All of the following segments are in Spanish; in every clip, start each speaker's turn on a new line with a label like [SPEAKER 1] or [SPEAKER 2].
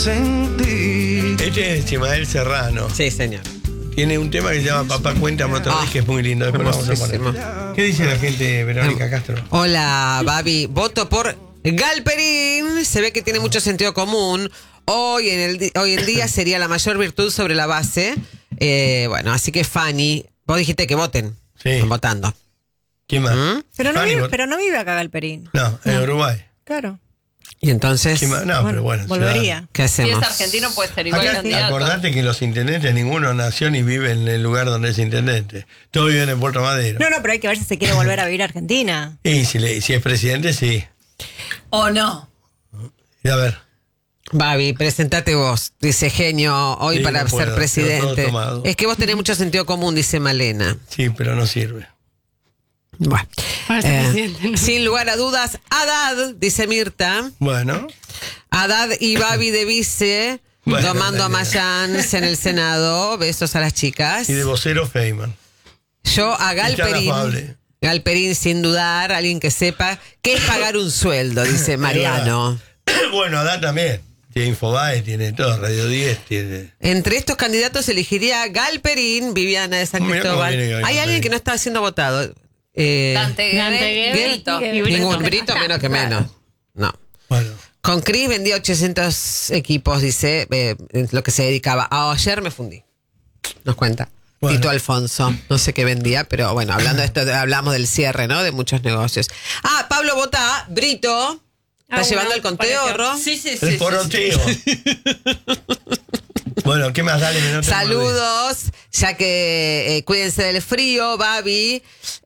[SPEAKER 1] Este es Ismael Serrano.
[SPEAKER 2] Sí, señor.
[SPEAKER 1] Tiene un tema que se llama Papá Cuéntame otra vez, que es muy lindo. Después lo vamos a poner. ¿Qué dice la gente, Verónica Castro?
[SPEAKER 2] Hola, Babi. Voto por Galperín. Se ve que tiene mucho sentido común. Hoy en día sería la mayor virtud sobre la base. Bueno, así que Fanny, vos dijiste que voten.
[SPEAKER 1] Sí.
[SPEAKER 2] Están votando.
[SPEAKER 1] ¿Quién más?
[SPEAKER 3] Pero no
[SPEAKER 1] Fanny,
[SPEAKER 3] vive acá Galperín.
[SPEAKER 1] No, en Uruguay.
[SPEAKER 3] Claro.
[SPEAKER 2] Y entonces,
[SPEAKER 1] ¿Quién más? No, pero bueno.
[SPEAKER 3] Volvería.
[SPEAKER 2] ¿qué
[SPEAKER 4] Si
[SPEAKER 2] hacemos?
[SPEAKER 4] es argentino puede ser igual
[SPEAKER 1] Acá,
[SPEAKER 4] candidato.
[SPEAKER 1] acordate que los intendentes, ninguno nació ni vive en el lugar donde es intendente. Todos viven en Puerto Madero.
[SPEAKER 3] No, pero hay que ver si se quiere volver a vivir a Argentina.
[SPEAKER 1] Y si es presidente, sí.
[SPEAKER 4] ¿O no?
[SPEAKER 1] Y a ver.
[SPEAKER 2] Babi, presentate vos, dice Genio, hoy
[SPEAKER 1] Sí,
[SPEAKER 2] para
[SPEAKER 1] no puedo,
[SPEAKER 2] ser
[SPEAKER 1] tengo
[SPEAKER 2] presidente.
[SPEAKER 1] todo tomado.
[SPEAKER 2] Es que vos tenés mucho sentido común, dice Malena.
[SPEAKER 1] Sí, pero no sirve.
[SPEAKER 2] Bueno,
[SPEAKER 5] Para ser presidente, ¿no?
[SPEAKER 2] sin lugar a dudas, Haddad, dice Mirta.
[SPEAKER 1] Bueno.
[SPEAKER 2] Haddad y Babi de vice,
[SPEAKER 1] Bueno,
[SPEAKER 2] tomando a
[SPEAKER 1] dale.
[SPEAKER 2] Mayans en el Senado. Besos a las chicas.
[SPEAKER 1] Y de vocero Feynman.
[SPEAKER 2] Yo a Galperín.
[SPEAKER 1] afable.
[SPEAKER 2] Galperín, sin dudar, alguien que sepa qué es pagar un sueldo, dice Mariano.
[SPEAKER 1] Bueno, Adán también. Tiene Infobae, tiene todo, Radio 10, tiene...
[SPEAKER 2] Entre estos candidatos elegiría Galperín, Viviana de San
[SPEAKER 1] Mira cómo
[SPEAKER 2] Cristóbal.
[SPEAKER 1] viene
[SPEAKER 2] Hay
[SPEAKER 1] Galperín.
[SPEAKER 2] alguien que no está siendo votado.
[SPEAKER 4] Dante
[SPEAKER 5] Dante
[SPEAKER 4] Guerrito.
[SPEAKER 5] Guerrito.
[SPEAKER 2] Ningún Brito, menos que menos. No.
[SPEAKER 1] Bueno.
[SPEAKER 2] Con Cris vendía 800 equipos, dice, lo que se dedicaba. Ayer me fundí. Nos cuenta.
[SPEAKER 1] Bueno.
[SPEAKER 2] Tito Alfonso. No sé qué vendía, pero bueno, hablando de esto, hablamos del cierre, ¿no? De muchos negocios. Ah, Pablo Botá, Brito. ¿Estás llevando el conteo, Ro?
[SPEAKER 4] Sí, sí,
[SPEAKER 1] El
[SPEAKER 4] sí.
[SPEAKER 1] poroteo. Bueno, ¿qué más? Dale, no te
[SPEAKER 2] Saludos, ya que cuídense del frío, Babi.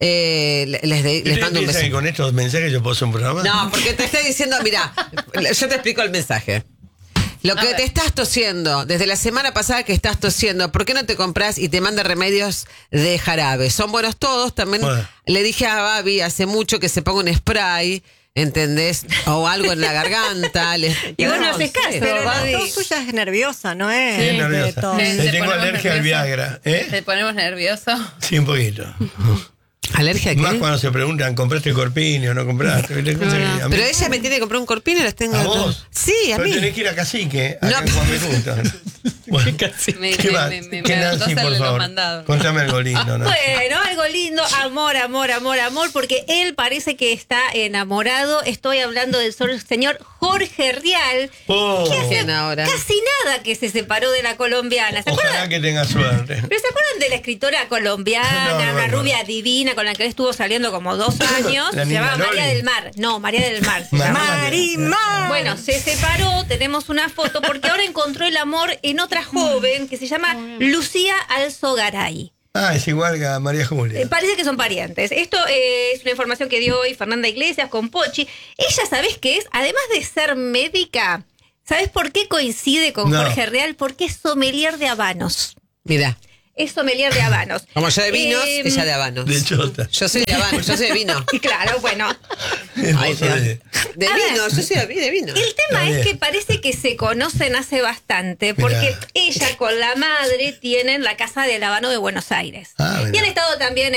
[SPEAKER 2] Les mando un beso.
[SPEAKER 1] que con estos mensajes yo puedo hacer un programa?
[SPEAKER 2] No, porque te estoy diciendo, mira, yo te explico el mensaje. Lo que te estás tosiendo, desde la semana pasada que estás tosiendo, ¿por qué no te compras y te manda remedios de jarabe? Son buenos todos, también
[SPEAKER 1] Bueno.
[SPEAKER 2] le dije a Babi hace mucho que se ponga un spray, ¿entendés? O algo en la garganta.
[SPEAKER 3] Y vos no haces caso,
[SPEAKER 2] sé.
[SPEAKER 3] pero la
[SPEAKER 4] Babi.
[SPEAKER 3] tos tuya es nerviosa, ¿no es?
[SPEAKER 1] Sí,
[SPEAKER 3] de
[SPEAKER 1] nerviosa.
[SPEAKER 3] tos.
[SPEAKER 4] Sí.
[SPEAKER 1] Le
[SPEAKER 4] ¿Te
[SPEAKER 1] tengo
[SPEAKER 4] ponemos
[SPEAKER 1] alergia al
[SPEAKER 4] nervioso?
[SPEAKER 1] Viagra. ¿Eh?
[SPEAKER 4] ¿Te ponemos nervioso?
[SPEAKER 1] Sí, un poquito.
[SPEAKER 2] ¿Alergia a
[SPEAKER 1] Más
[SPEAKER 2] qué?
[SPEAKER 1] cuando se preguntan, ¿compraste corpiño o no compraste? ¿Viste? Cosas que a mí-
[SPEAKER 2] Pero ella me tiene que comprar un corpiño y las tengo.
[SPEAKER 1] ¿A vos?
[SPEAKER 2] Sí, a
[SPEAKER 1] Pero
[SPEAKER 2] mí.
[SPEAKER 1] tenés que ir a Cacique, acá
[SPEAKER 2] No.
[SPEAKER 1] en Juan B. Justo. Bueno,
[SPEAKER 4] Me-
[SPEAKER 1] ¿qué
[SPEAKER 4] me-
[SPEAKER 1] más?
[SPEAKER 4] me- me-
[SPEAKER 1] ¿Qué
[SPEAKER 4] me
[SPEAKER 1] Nancy,
[SPEAKER 4] gustó
[SPEAKER 1] por
[SPEAKER 4] hacerle los
[SPEAKER 1] favor?
[SPEAKER 4] mandados.
[SPEAKER 1] Contame algo lindo, ¿no?
[SPEAKER 3] Bueno, algo lindo, amor, amor, amor, amor, porque él parece que está enamorado. Estoy hablando del señor Jorge Rial,
[SPEAKER 1] Oh,
[SPEAKER 3] que hace
[SPEAKER 2] Bien, ahora.
[SPEAKER 3] casi nada que se separó de la colombiana. ¿Se
[SPEAKER 1] ojalá
[SPEAKER 3] acuerdan?
[SPEAKER 1] que tenga suerte.
[SPEAKER 3] ¿Pero se acuerdan de la escritora colombiana,
[SPEAKER 1] No,
[SPEAKER 3] una
[SPEAKER 1] no.
[SPEAKER 3] rubia divina con la que él estuvo saliendo como 2 años?
[SPEAKER 1] La
[SPEAKER 3] Se
[SPEAKER 1] niña
[SPEAKER 3] llamaba María
[SPEAKER 1] Loli.
[SPEAKER 3] del Mar. No, María del Mar. se
[SPEAKER 1] María.
[SPEAKER 3] llamaba.
[SPEAKER 1] Marimar.
[SPEAKER 3] Bueno, se separó, tenemos una foto, porque ahora encontró el amor en otra joven que se llama Lucía Alzogaray.
[SPEAKER 1] Ah, es igual que a María Julia.
[SPEAKER 3] Parece que son parientes. Esto es una información que dio hoy Fernanda Iglesias con Pochi. Ella, ¿sabés qué es? Además de ser médica, ¿sabés por qué coincide con
[SPEAKER 1] No.
[SPEAKER 3] Jorge Real? Porque es sommelier de habanos.
[SPEAKER 2] Mira,
[SPEAKER 3] Es sommelier de habanos.
[SPEAKER 2] como yo de vinos,
[SPEAKER 3] Em,
[SPEAKER 2] ella de habanos.
[SPEAKER 1] De chota.
[SPEAKER 2] Yo soy de habanos, yo soy de vino.
[SPEAKER 3] Y claro, bueno.
[SPEAKER 2] Ay,
[SPEAKER 1] Vos sos de-
[SPEAKER 2] De
[SPEAKER 3] A ver.
[SPEAKER 2] vino, yo soy de vino.
[SPEAKER 3] El tema
[SPEAKER 1] Está
[SPEAKER 3] es
[SPEAKER 1] bien.
[SPEAKER 3] que parece que se conocen hace bastante, porque
[SPEAKER 1] Mirá.
[SPEAKER 3] ella con la madre tienen la Casa del Habano de Buenos Aires.
[SPEAKER 1] Ah, mirá.
[SPEAKER 3] Y han estado también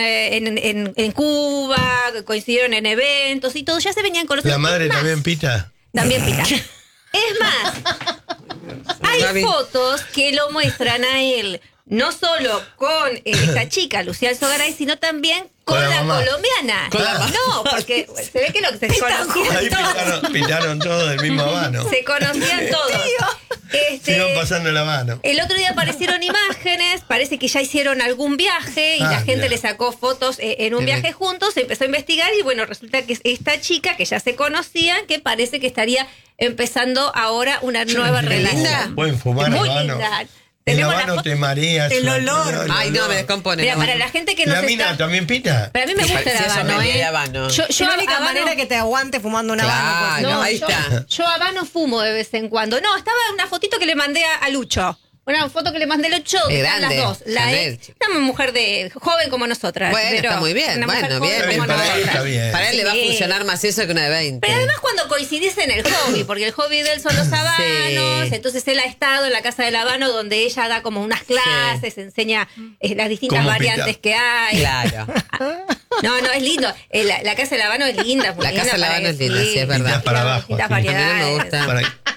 [SPEAKER 3] en Cuba, coincidieron en eventos y todo, ya se venían conociendo.
[SPEAKER 1] La madre
[SPEAKER 3] Es más,
[SPEAKER 1] también pita.
[SPEAKER 3] También pita. Es más, hay
[SPEAKER 2] Gaby.
[SPEAKER 3] fotos que lo muestran a él, no solo con esta chica, Lucía Alzogaray, sino también con
[SPEAKER 1] Con la
[SPEAKER 3] la
[SPEAKER 1] mamá.
[SPEAKER 3] colombiana.
[SPEAKER 2] Con la mamá.
[SPEAKER 3] No, porque se ve que lo que se conocían
[SPEAKER 1] Ahí
[SPEAKER 3] todos.
[SPEAKER 1] pitaron todos del mismo habano.
[SPEAKER 3] Se conocían todos.
[SPEAKER 1] Sigan pasando la mano.
[SPEAKER 3] El otro día aparecieron imágenes, parece que ya hicieron algún viaje y
[SPEAKER 1] Ah,
[SPEAKER 3] la gente
[SPEAKER 1] mira.
[SPEAKER 3] le sacó fotos en un
[SPEAKER 2] Qué
[SPEAKER 3] viaje
[SPEAKER 2] bien.
[SPEAKER 3] juntos, se empezó a investigar y bueno, resulta que es esta chica que ya se conocían, que parece que estaría empezando ahora una nueva
[SPEAKER 2] Qué
[SPEAKER 3] relación.
[SPEAKER 2] linda.
[SPEAKER 1] Pueden fumar
[SPEAKER 3] Muy
[SPEAKER 1] habano.
[SPEAKER 3] linda.
[SPEAKER 1] El
[SPEAKER 3] Tenemos la
[SPEAKER 1] habano
[SPEAKER 3] foto-
[SPEAKER 1] te mareas.
[SPEAKER 3] el olor.
[SPEAKER 2] Ay, no, me descompone.
[SPEAKER 3] Mira,
[SPEAKER 2] no.
[SPEAKER 3] para la gente que
[SPEAKER 1] ¿La
[SPEAKER 3] nos
[SPEAKER 1] mina
[SPEAKER 3] está...
[SPEAKER 1] también pita?
[SPEAKER 3] Para mí me gusta el
[SPEAKER 2] Sí, eso
[SPEAKER 3] habano,
[SPEAKER 2] me
[SPEAKER 3] ¿eh?
[SPEAKER 2] de habano.
[SPEAKER 3] Yo
[SPEAKER 5] Es la única
[SPEAKER 3] habano-
[SPEAKER 5] manera que te aguante fumando una
[SPEAKER 2] Claro,
[SPEAKER 5] habano.
[SPEAKER 2] ahí
[SPEAKER 3] yo,
[SPEAKER 2] está.
[SPEAKER 3] yo habano fumo de vez en cuando. No, estaba una fotito que le mandé a Lucho. Una foto que le mandé a Lucho,
[SPEAKER 2] Es
[SPEAKER 3] están las
[SPEAKER 2] grande,
[SPEAKER 3] dos. La
[SPEAKER 2] Chanel.
[SPEAKER 3] ex, una mujer de joven como nosotras.
[SPEAKER 2] Bueno,
[SPEAKER 3] pero
[SPEAKER 2] está muy bien.
[SPEAKER 3] una mujer
[SPEAKER 2] Bueno,
[SPEAKER 3] joven
[SPEAKER 2] bien,
[SPEAKER 3] como
[SPEAKER 2] bien.
[SPEAKER 1] Para él
[SPEAKER 3] nosotras.
[SPEAKER 1] está bien.
[SPEAKER 2] Para él le va a
[SPEAKER 3] Sí.
[SPEAKER 2] funcionar más eso que una de 20.
[SPEAKER 3] Pero además cuando coincidís en el hobby, porque el hobby de él son los habanos,
[SPEAKER 2] Sí.
[SPEAKER 3] entonces él ha estado en la Casa del Habano donde ella da como unas clases, enseña las distintas
[SPEAKER 1] Cómo
[SPEAKER 3] variantes
[SPEAKER 1] pita.
[SPEAKER 3] que hay.
[SPEAKER 2] Claro.
[SPEAKER 3] No, es lindo. La Casa del Habano es linda. muy
[SPEAKER 2] La Casa
[SPEAKER 3] linda
[SPEAKER 2] del
[SPEAKER 3] para
[SPEAKER 2] Habano es
[SPEAKER 3] que
[SPEAKER 2] linda, sí, es verdad.
[SPEAKER 1] Pintas para
[SPEAKER 3] Tiene
[SPEAKER 1] abajo,
[SPEAKER 3] distintas
[SPEAKER 1] así.
[SPEAKER 2] A mí me
[SPEAKER 3] variedades.
[SPEAKER 2] gusta.
[SPEAKER 1] Para-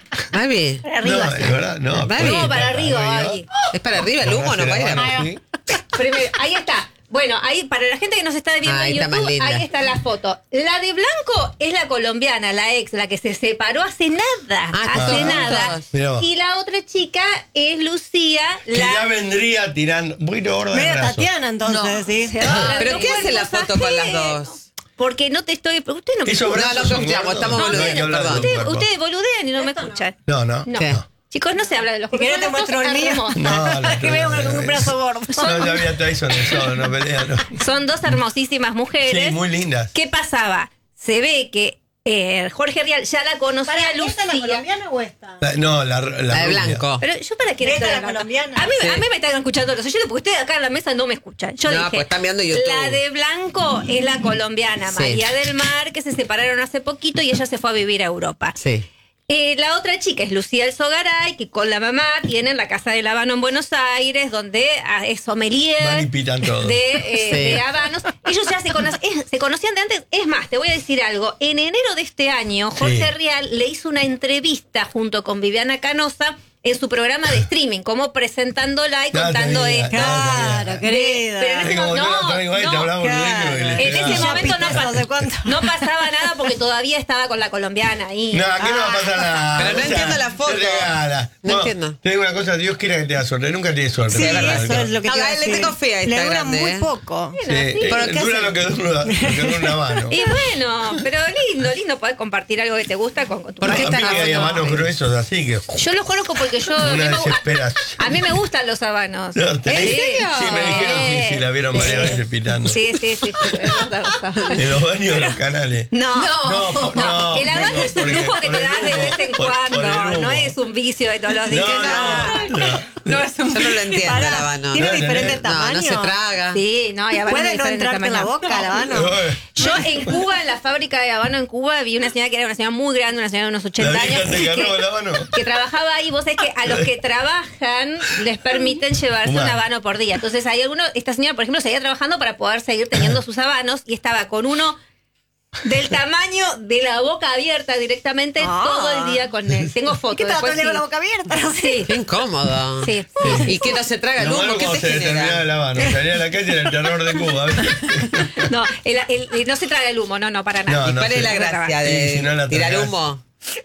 [SPEAKER 2] Babi,
[SPEAKER 3] Para arriba.
[SPEAKER 1] No, es verdad, no.
[SPEAKER 2] Babi.
[SPEAKER 3] No, para arriba, Babi.
[SPEAKER 2] ¿es para arriba el humo? No, para ir abajo.
[SPEAKER 1] Sí.
[SPEAKER 3] Primero, ahí está. Bueno, ahí para la gente que nos está viendo
[SPEAKER 2] Ahí
[SPEAKER 3] en
[SPEAKER 2] está más
[SPEAKER 3] YouTube,
[SPEAKER 2] linda.
[SPEAKER 3] ahí está la foto. La de blanco es la colombiana, la ex, la que se separó hace nada.
[SPEAKER 2] Ah,
[SPEAKER 3] hace
[SPEAKER 2] todos.
[SPEAKER 3] nada.
[SPEAKER 1] Mirá vos.
[SPEAKER 3] Y la otra chica es Lucía,
[SPEAKER 1] Que ya
[SPEAKER 3] la.
[SPEAKER 1] vendría tirando. Un poquito gorda de
[SPEAKER 5] Medio
[SPEAKER 1] brazo.
[SPEAKER 5] Tatiana, entonces, sí.
[SPEAKER 3] Se va a
[SPEAKER 2] ¿Pero
[SPEAKER 3] los
[SPEAKER 2] qué hace la
[SPEAKER 3] cuerpos
[SPEAKER 2] foto con las
[SPEAKER 3] ajenos.
[SPEAKER 2] dos?
[SPEAKER 3] Porque no te estoy. Usted no me
[SPEAKER 1] Esos
[SPEAKER 3] escucha.
[SPEAKER 1] brazos
[SPEAKER 2] No, no
[SPEAKER 1] son
[SPEAKER 2] escuchamos,
[SPEAKER 1] gordos.
[SPEAKER 2] estamos
[SPEAKER 1] No,
[SPEAKER 2] boludeando,
[SPEAKER 1] hay que hablar de
[SPEAKER 2] perdón.
[SPEAKER 1] tu cuerpo.
[SPEAKER 3] Ustedes boludean y no me escuchan.
[SPEAKER 1] No, no.
[SPEAKER 3] No.
[SPEAKER 2] ¿Qué?
[SPEAKER 1] No.
[SPEAKER 3] Chicos, no se habla de los
[SPEAKER 5] Si querés te
[SPEAKER 3] cuerpos.
[SPEAKER 5] muestro el mío.
[SPEAKER 3] Hermosos.
[SPEAKER 1] No,
[SPEAKER 5] Que veo con un brazo gordo.
[SPEAKER 1] No, ya había Tyson en solo, no pelea, no.
[SPEAKER 3] Son dos hermosísimas mujeres.
[SPEAKER 1] Sí, muy lindas.
[SPEAKER 3] ¿Qué pasaba? Se ve que Jorge Rial ya la conocía a
[SPEAKER 5] ¿Esta es la
[SPEAKER 3] Lucía.
[SPEAKER 5] colombiana o esta?
[SPEAKER 1] No,
[SPEAKER 2] La
[SPEAKER 1] la
[SPEAKER 2] de
[SPEAKER 1] rubia.
[SPEAKER 2] blanco.
[SPEAKER 3] Pero yo para qué
[SPEAKER 5] ¿Esta
[SPEAKER 3] estoy
[SPEAKER 5] es la
[SPEAKER 3] hablando?
[SPEAKER 5] colombiana?
[SPEAKER 3] A mí,
[SPEAKER 2] Sí.
[SPEAKER 3] a mí me están escuchando los oyentes porque ustedes acá en la mesa no me escuchan. Yo
[SPEAKER 2] No,
[SPEAKER 3] dije,
[SPEAKER 2] pues están viendo YouTube.
[SPEAKER 3] la de blanco es la colombiana,
[SPEAKER 2] Sí.
[SPEAKER 3] María del Mar, que se separaron hace poquito y ella se fue a vivir a Europa.
[SPEAKER 2] Sí.
[SPEAKER 3] La otra chica es Lucía Alzogaray, que con la mamá tienen la Casa del Habano en Buenos Aires, donde es sommelier
[SPEAKER 1] Van y pitan todo.
[SPEAKER 3] de
[SPEAKER 2] Sí.
[SPEAKER 3] habanos. Ellos ya se conocían de antes. Es más, te voy a decir algo. En enero de este año, Jorge
[SPEAKER 1] Sí.
[SPEAKER 3] Rial le hizo una entrevista junto con Viviana Canosa en su programa de streaming, como presentándola y
[SPEAKER 1] No,
[SPEAKER 3] contando
[SPEAKER 1] tenía,
[SPEAKER 3] esto.
[SPEAKER 5] Claro, querida.
[SPEAKER 3] Pero en ese
[SPEAKER 1] Es como
[SPEAKER 3] momento,
[SPEAKER 1] tú no traigo ahí, te hablamos
[SPEAKER 5] claro.
[SPEAKER 1] de
[SPEAKER 3] en ese
[SPEAKER 5] Ya
[SPEAKER 3] momento
[SPEAKER 5] pita, no sé cuánto.
[SPEAKER 3] no pasaba nada porque todavía estaba con la colombiana ahí.
[SPEAKER 1] No, aquí no va a pasar nada.
[SPEAKER 2] Pero no entiendo la foto.
[SPEAKER 1] te regala.
[SPEAKER 2] No entiendo.
[SPEAKER 1] Te digo una cosa, Dios quiera que te da suerte. Nunca tienes suerte.
[SPEAKER 5] Sí,
[SPEAKER 1] la verdad.
[SPEAKER 5] eso es lo que te
[SPEAKER 2] No,
[SPEAKER 5] iba a
[SPEAKER 2] le
[SPEAKER 5] decir.
[SPEAKER 2] tengo fe a esta
[SPEAKER 5] Le dura
[SPEAKER 2] grande,
[SPEAKER 5] muy
[SPEAKER 2] ¿eh?
[SPEAKER 5] poco.
[SPEAKER 1] Sí,
[SPEAKER 2] ¿Pero qué
[SPEAKER 1] dura
[SPEAKER 2] hace?
[SPEAKER 1] lo que dura una mano.
[SPEAKER 3] Y bueno, pero lindo poder compartir algo que te gusta con tu
[SPEAKER 2] ¿Por qué
[SPEAKER 1] A
[SPEAKER 3] pareja.
[SPEAKER 1] mí que hay
[SPEAKER 2] no?
[SPEAKER 1] manos gruesos así que...
[SPEAKER 3] Yo los conozco porque yo.
[SPEAKER 1] Una
[SPEAKER 3] a
[SPEAKER 1] desesperación.
[SPEAKER 3] mí me gustan los habanos.
[SPEAKER 1] No, te
[SPEAKER 3] ¿En
[SPEAKER 1] dije-
[SPEAKER 3] serio?
[SPEAKER 1] Sí, me dijeron sí, la vieron varias veces pitando.
[SPEAKER 3] Sí. Me gusta los habanos.
[SPEAKER 1] En los baños de los canales.
[SPEAKER 3] No,
[SPEAKER 1] No,
[SPEAKER 3] el habano es un
[SPEAKER 1] porque-
[SPEAKER 3] lujo que
[SPEAKER 1] por
[SPEAKER 3] te
[SPEAKER 1] el
[SPEAKER 3] das de
[SPEAKER 1] humo,
[SPEAKER 3] vez en
[SPEAKER 1] por el
[SPEAKER 3] cuando.
[SPEAKER 1] humo.
[SPEAKER 3] No es un vicio de todos los días.
[SPEAKER 2] No es un... Yo no lo entiendo,
[SPEAKER 5] Pará,
[SPEAKER 2] el habano.
[SPEAKER 5] ¿tiene
[SPEAKER 1] No,
[SPEAKER 5] diferentes
[SPEAKER 2] No, no
[SPEAKER 5] tamaños?
[SPEAKER 2] se traga.
[SPEAKER 3] Sí, no, y habano
[SPEAKER 5] ¿Puede
[SPEAKER 3] de
[SPEAKER 5] no
[SPEAKER 3] diferentes
[SPEAKER 5] entrarte en la
[SPEAKER 3] tamaños.
[SPEAKER 5] boca, el habano?
[SPEAKER 3] Yo en Cuba, en la fábrica de habano en Cuba, vi una señora que era una señora muy grande, una señora de unos 80
[SPEAKER 1] La
[SPEAKER 3] años.
[SPEAKER 1] vieja te ganó el habano.
[SPEAKER 3] Que trabajaba ahí, vos sabés que a los que trabajan les permiten llevarse un
[SPEAKER 1] Fumar.
[SPEAKER 3] habano por día. Entonces hay algunos, esta señora, por ejemplo, seguía trabajando para poder seguir teniendo sus habanos y estaba con uno del tamaño de la boca abierta directamente todo el día con él. Tengo
[SPEAKER 5] ¿Y
[SPEAKER 3] fotos.
[SPEAKER 5] qué te va a
[SPEAKER 3] después
[SPEAKER 5] tener con la
[SPEAKER 3] sí.
[SPEAKER 5] boca abierta?
[SPEAKER 3] Sí.
[SPEAKER 2] Qué incómodo.
[SPEAKER 3] Sí.
[SPEAKER 2] ¿Y qué no se traga el
[SPEAKER 1] Lo
[SPEAKER 2] humo?
[SPEAKER 1] malo
[SPEAKER 2] ¿Qué
[SPEAKER 1] cuando
[SPEAKER 2] te
[SPEAKER 1] se terminaba
[SPEAKER 2] genera?
[SPEAKER 1] el habano. Salía a la calle era el terror de Cuba.
[SPEAKER 3] No, no se traga el humo, no, para nada.
[SPEAKER 1] No,
[SPEAKER 2] ¿Y
[SPEAKER 1] no
[SPEAKER 2] cuál es
[SPEAKER 1] sé.
[SPEAKER 2] la gracia
[SPEAKER 1] Y
[SPEAKER 2] de
[SPEAKER 1] si no la
[SPEAKER 2] tirar
[SPEAKER 1] tragás.
[SPEAKER 2] humo?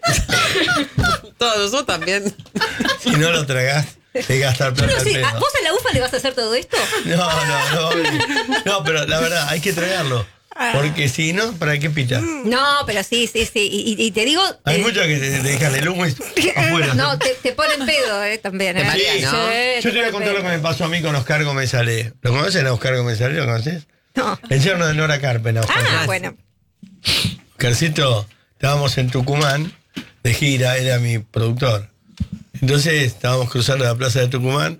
[SPEAKER 2] Todos vos también.
[SPEAKER 1] Si no lo tragás, te gastar plata
[SPEAKER 3] Pero
[SPEAKER 1] al
[SPEAKER 3] sí,
[SPEAKER 1] pedo.
[SPEAKER 3] ¿vos a la UFA le vas a hacer todo esto?
[SPEAKER 1] No. No, pero la verdad, hay que tragarlo. Porque si no, ¿para qué pitar?
[SPEAKER 3] No, pero sí. Y te digo.
[SPEAKER 1] Hay muchos que te dejan el humo y afuera.
[SPEAKER 3] No, te ponen pedo también.
[SPEAKER 2] Te marea, ¿no?
[SPEAKER 1] Yo te voy a contar lo que me pasó a mí con Oscar Gómez Salé. ¿Lo conocen a Oscar Gómez Salé? ¿Lo conoces?
[SPEAKER 3] No.
[SPEAKER 1] El yerno de Nora Carpena. Oscar.
[SPEAKER 3] Ah, bueno.
[SPEAKER 1] Oscarcito, estábamos en Tucumán de gira, era mi productor. Entonces estábamos cruzando la plaza de Tucumán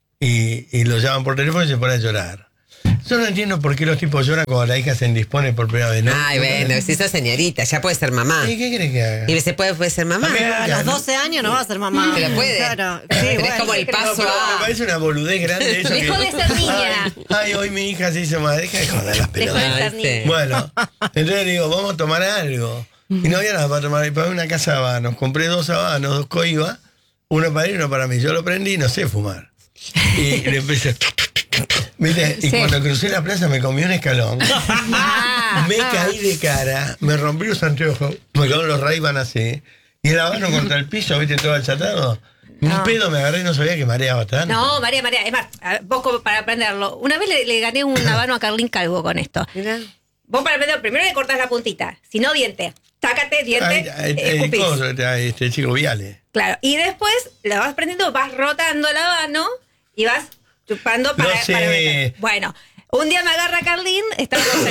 [SPEAKER 1] y lo llaman por teléfono y se pone a llorar. Yo no entiendo por qué los tipos lloran cuando la hija se indispone por primera vez, ¿no?
[SPEAKER 2] Ay, bueno, si sos señorita, ya puede ser mamá.
[SPEAKER 1] ¿Y qué crees que haga?
[SPEAKER 2] Y se puede ser mamá.
[SPEAKER 1] A ver,
[SPEAKER 5] A los 12 años no va a ser mamá.
[SPEAKER 2] Pero puede.
[SPEAKER 5] Claro. Sí,
[SPEAKER 2] Pero es
[SPEAKER 5] bueno.
[SPEAKER 2] como el
[SPEAKER 1] No,
[SPEAKER 2] paso
[SPEAKER 1] pero me
[SPEAKER 2] a...
[SPEAKER 1] parece una boludez grande eso.
[SPEAKER 3] Dejó de ser niña.
[SPEAKER 1] Ay, hoy mi hija se hizo madre. Deja de joder las
[SPEAKER 3] Dejó de
[SPEAKER 1] pelotas.
[SPEAKER 3] ser
[SPEAKER 2] sí.
[SPEAKER 3] niña.
[SPEAKER 1] Bueno, entonces digo, vamos a tomar algo. Y no había nada para tomar. Y pagué una casa de habanos. Compré 2 habanos, 2 coibas, uno para él y uno para mí. Yo lo prendí y no sé fumar. Y le empecé... ¿Viste? Y
[SPEAKER 3] Sí.
[SPEAKER 1] cuando crucé la plaza me comí un escalón.
[SPEAKER 3] Ah,
[SPEAKER 1] Me caí de cara, me rompí los anteojos, me quedaron los Ray-Ban así. Y el habano contra el piso, ¿viste? Todo achatado. Un pedo me agarré y no sabía que mareaba tanto.
[SPEAKER 3] No, María. Es más, vos como para aprenderlo. Una vez le gané un habano a Carlín Calvo con esto.
[SPEAKER 2] Mirá.
[SPEAKER 3] Vos para aprenderlo, primero le cortás la puntita. Si no, diente. Sácate, diente,
[SPEAKER 1] Ay,
[SPEAKER 3] escupís.
[SPEAKER 1] este chico Viale.
[SPEAKER 3] Claro. Y después lo vas prendiendo, vas rotando el habano y vas chupando para...
[SPEAKER 1] No sé.
[SPEAKER 3] para meter. Bueno, un día me agarra Carlín, estábamos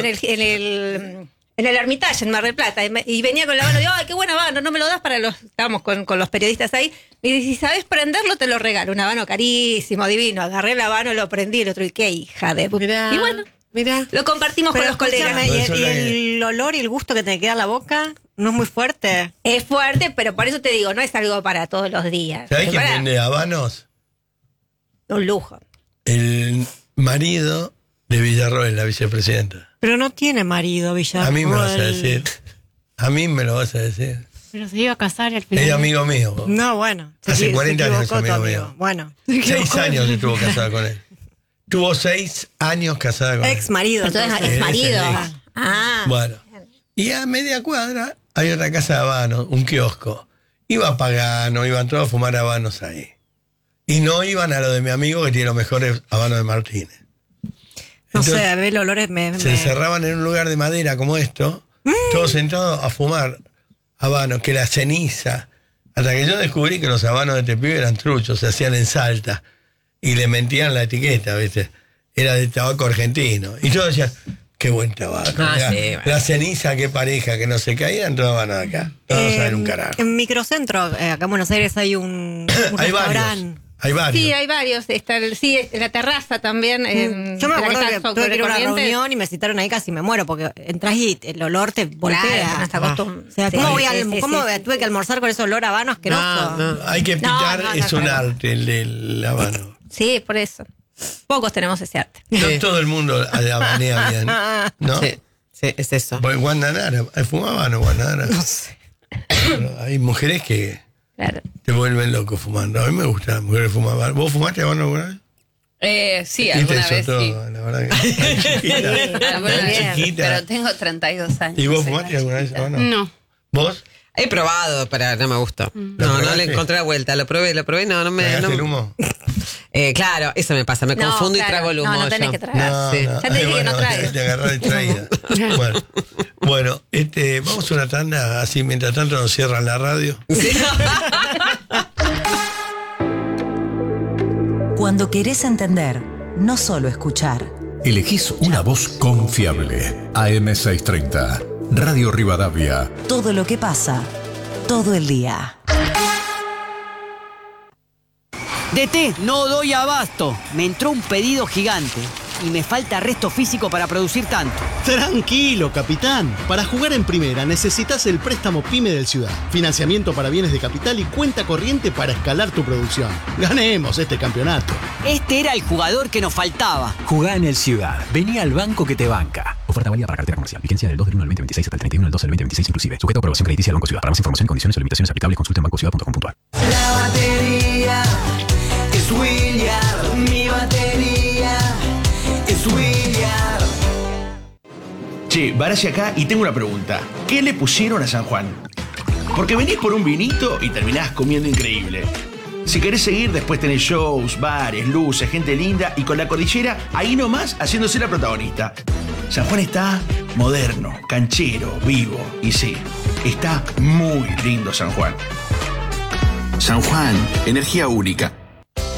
[SPEAKER 3] en el Hermitage, en Mar del Plata, y venía con el habano y digo, ay, qué buen habano, no me lo das para los... Estábamos con los periodistas ahí. Y dice, si sabes prenderlo, te lo regalo. Un habano carísimo, divino. Agarré el habano, lo prendí, el otro, y qué hija de...
[SPEAKER 2] Mirá.
[SPEAKER 3] Y bueno,
[SPEAKER 2] Mirá.
[SPEAKER 3] lo compartimos
[SPEAKER 5] Pero
[SPEAKER 3] con los colegas.
[SPEAKER 5] escúchame,
[SPEAKER 1] Eso
[SPEAKER 5] y
[SPEAKER 1] le-
[SPEAKER 5] el olor y el gusto que te queda en la boca no es muy fuerte.
[SPEAKER 3] Es fuerte, pero por eso te digo, no es algo para todos los días.
[SPEAKER 1] ¿Sabés
[SPEAKER 3] Es
[SPEAKER 1] quién
[SPEAKER 3] para
[SPEAKER 1] vende habanos?
[SPEAKER 3] un lujo.
[SPEAKER 1] El marido de Villarroel, la vicepresidenta.
[SPEAKER 5] Pero no tiene marido, Villarroel.
[SPEAKER 1] A mí me lo vas a decir. A mí me lo vas a decir.
[SPEAKER 6] Pero se iba a casar y al final.
[SPEAKER 1] Es amigo mío.
[SPEAKER 5] No, bueno.
[SPEAKER 1] Hace 40 años es
[SPEAKER 5] equivocó tu
[SPEAKER 1] amigo mío.
[SPEAKER 5] Bueno.
[SPEAKER 1] 6 años estuvo casada con él. Tuvo 6 años casada con él.
[SPEAKER 5] Ex marido.
[SPEAKER 3] Entonces, ex marido.
[SPEAKER 1] Ese ex.
[SPEAKER 3] Ah.
[SPEAKER 1] Bueno. Y a media cuadra hay otra casa de habanos, un kiosco. Iba pagano, iban todos a fumar habanos ahí. Y no iban a lo de mi amigo que tiene los mejores habanos de Martínez.
[SPEAKER 5] No
[SPEAKER 1] Entonces,
[SPEAKER 5] sé, a ver, los olores
[SPEAKER 1] se encerraban en un lugar de madera como esto, todos sentados a fumar habanos, que la ceniza. Hasta que yo descubrí que los habanos de este pibe eran truchos, se hacían en Salta. Y le mentían la etiqueta, ¿viste? Era de tabaco argentino. Y yo decía, qué buen tabaco. La ceniza, qué pareja, que no se caían, todos habanos de acá. No saben un carajo.
[SPEAKER 5] En Microcentro, acá en Buenos Aires, hay un
[SPEAKER 1] Hay varios.
[SPEAKER 5] restaurante.
[SPEAKER 1] Hay varios.
[SPEAKER 3] Sí, hay varios. Está la terraza también.
[SPEAKER 5] Yo me acuerdo que tuve que ir a una
[SPEAKER 3] Corrientes.
[SPEAKER 5] reunión y me citaron ahí, casi me muero, porque entras y el olor te voltea.
[SPEAKER 3] Claro, no está acostumbrado.
[SPEAKER 5] O sea,
[SPEAKER 3] Sí,
[SPEAKER 5] ¿cómo,
[SPEAKER 3] sí,
[SPEAKER 5] cómo
[SPEAKER 3] sí.
[SPEAKER 5] tuve que almorzar con ese olor a habano asqueroso?
[SPEAKER 2] No.
[SPEAKER 1] Hay que pitar,
[SPEAKER 3] no,
[SPEAKER 1] es un
[SPEAKER 3] claro.
[SPEAKER 1] arte el del habano.
[SPEAKER 3] Sí, por eso. Pocos tenemos ese arte.
[SPEAKER 1] No todo el mundo habanea bien, ¿no?
[SPEAKER 2] Sí, sí, es eso.
[SPEAKER 1] Porque Guandanara, ¿fumaba no Guandanara?
[SPEAKER 2] No sé.
[SPEAKER 1] Pero hay mujeres que
[SPEAKER 3] Claro.
[SPEAKER 1] te vuelven loco fumando. A mí me gusta las mujeres fumaban. ¿Vos fumaste habano alguna vez?
[SPEAKER 4] Sí,
[SPEAKER 1] Viste
[SPEAKER 4] alguna
[SPEAKER 1] eso
[SPEAKER 4] vez
[SPEAKER 1] todo,
[SPEAKER 4] sí.
[SPEAKER 1] la verdad que chiquita.
[SPEAKER 4] Alguna
[SPEAKER 1] Tan
[SPEAKER 4] vez,
[SPEAKER 1] chiquita.
[SPEAKER 4] pero tengo 32 años.
[SPEAKER 1] ¿Y vos
[SPEAKER 4] soy
[SPEAKER 1] fumaste
[SPEAKER 4] más
[SPEAKER 1] alguna vez
[SPEAKER 4] chiquita.
[SPEAKER 1] habano?
[SPEAKER 6] No.
[SPEAKER 1] ¿Vos?
[SPEAKER 2] He probado, pero no me gustó. No le
[SPEAKER 1] probaste?
[SPEAKER 2] encontré la vuelta. Lo probé, no me.
[SPEAKER 1] ¿Tragaste
[SPEAKER 2] No,
[SPEAKER 1] el humo?
[SPEAKER 2] Claro, eso me pasa. Me
[SPEAKER 3] No,
[SPEAKER 2] confundo
[SPEAKER 3] claro.
[SPEAKER 2] y trago el humo.
[SPEAKER 3] No, no tenés
[SPEAKER 2] yo.
[SPEAKER 3] que tragar.
[SPEAKER 1] No,
[SPEAKER 2] Sí.
[SPEAKER 1] no.
[SPEAKER 3] Ya te dije que no traigas.
[SPEAKER 1] Te agarrás distraída. Bueno, vamos a una tanda, así mientras tanto nos cierran la radio.
[SPEAKER 7] Cuando querés entender, no solo escuchar.
[SPEAKER 8] Elegís una voz confiable. AM630, Radio Rivadavia.
[SPEAKER 7] Todo lo que pasa, todo el día.
[SPEAKER 9] DT, no doy abasto. Me entró un pedido gigante y me falta resto físico para producir tanto.
[SPEAKER 10] Tranquilo, capitán. Para jugar en primera necesitas el préstamo PYME del Ciudad. Financiamiento para bienes de capital y cuenta corriente para escalar tu producción. Ganemos este campeonato.
[SPEAKER 9] Este era el jugador que nos faltaba.
[SPEAKER 11] Jugá en el Ciudad. Vení al banco que te banca. Oferta válida para cartera comercial. Vigencia del 2 del 1 del 2026 hasta el 31 del 12 del 2026 inclusive. Sujeto a aprobación crediticia del Banco Ciudad. Para más información, condiciones o limitaciones aplicables, consulta en bancociudad.com.ar.
[SPEAKER 12] La batería es William. Mi batería es William.
[SPEAKER 13] Che, Barashi acá y tengo una pregunta. ¿Qué le pusieron a San Juan? Porque venís por un vinito y terminás comiendo increíble. Si querés seguir, después tenés shows, bares, luces, gente linda y con la cordillera ahí nomás haciéndose la protagonista. San Juan está moderno, canchero, vivo y sí, está muy lindo San Juan.
[SPEAKER 14] San Juan, energía única.